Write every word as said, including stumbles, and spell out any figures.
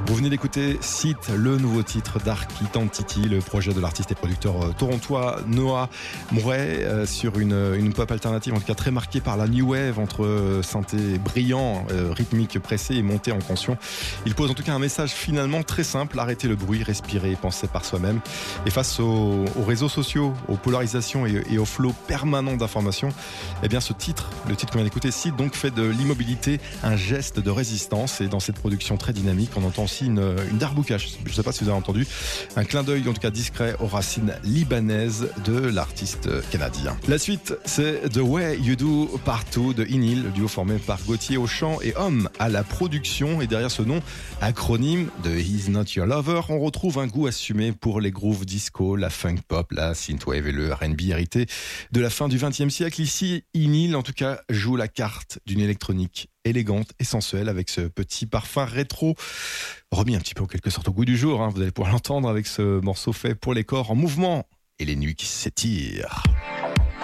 Vous venez d'écouter Site, le nouveau titre d'Arc Identity, le projet de l'artiste et producteur torontois Noah Murray, euh, sur une, une pop alternative, en tout cas très marquée par la new wave, entre synthé brillant, euh, rythmique pressé et montée en tension. Il pose en tout cas un message finalement très simple: arrêter le bruit, respirer et penser par soi-même. Et face aux, aux réseaux sociaux, aux polarisations et, et au flot permanent d'informations, eh bien ce titre, le titre qu'on vient d'écouter, Site, donc fait de l'immobilité un geste de résistance. Et dans cette production très dynamique, on entend aussi une, une darbouka, je ne sais pas si vous avez entendu, un clin d'œil en tout cas discret aux racines libanaises de l'artiste canadien. La suite, c'est The Way You Do Partout de Inil, le duo formé par Gauthier au chant et Homme à la production. Et derrière ce nom acronyme de He's Not Your Lover, on retrouve un goût assumé pour les grooves disco, la funk pop, la synthwave et le R and B hérité de la fin du vingtième siècle. Ici, Inil en tout cas joue la carte d'une électronique élégante et sensuelle avec ce petit parfum rétro remis un petit peu en quelque sorte au goût du jour, hein. Vous allez pouvoir l'entendre avec ce morceau fait pour les corps en mouvement et les nuits qui s'étirent.